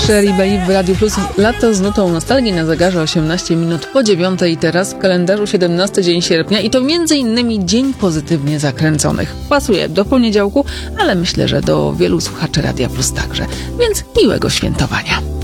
Shirley Bassey w Radiu Plus. Lato z nutą nostalgii na zegarze 18 minut po 9 i teraz w kalendarzu 17 dzień sierpnia i to m.in. dzień pozytywnie zakręconych. Pasuje do poniedziałku, ale myślę, że do wielu słuchaczy Radia Plus także. Więc miłego świętowania.